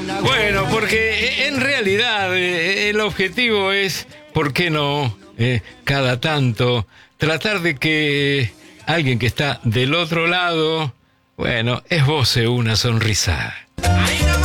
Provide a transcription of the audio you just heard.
Bueno, porque en realidad el objetivo es, ¿por qué no? Cada tanto tratar de que alguien que está del otro lado, bueno, esboce una sonrisa.